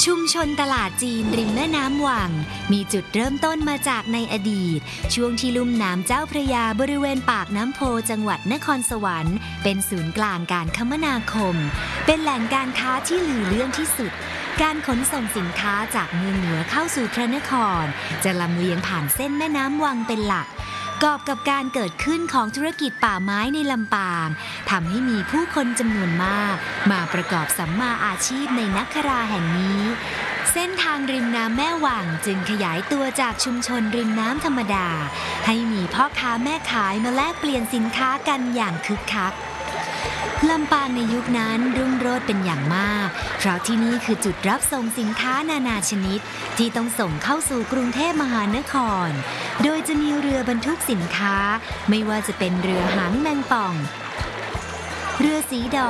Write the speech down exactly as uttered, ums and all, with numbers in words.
ชุมชนตลาดจีนริมแม่น้ำวังมีจุดเริ่มต้นมาจากในอดีตช่วงที่ลุ่มน้ำเจ้าพระยาบริเวณปากน้ำโพจังหวัดนครสวรรค์เป็นศูนย์กลางการคมนาคมเป็นแหล่งการค้าที่ลือเรื่องที่สุดการขนส่งสินค้าจากเมืองเหนือเข้าสู่พระนครจะลำเลียงผ่านเส้นแม่น้ำวังเป็นหลักกอบกับการเกิดขึ้นของธุรกิจป่าไม้ในลำปางทำให้มีผู้คนจำนวนมากมาประกอบสัมมาอาชีพในนักคราแห่งนี้เส้นทางริมน้ำแม่วังจึงขยายตัวจากชุมชนริมน้ำธรรมดาให้มีพ่อค้าแม่ขายมาแลกเปลี่ยนสินค้ากันอย่างคึกคักลำปางในยุคนั้นรุ่งโรจน์เป็นอย่างมากเพราะที่นี่คือจุดรับส่งสินค้านานาชนิดที่ต้องส่งเข้าสู่กรุงเทพมหานครโดยจะมีเรือบรรทุกสินค้าไม่ว่าจะเป็นเรือหางแมงป่องเรือสีดอ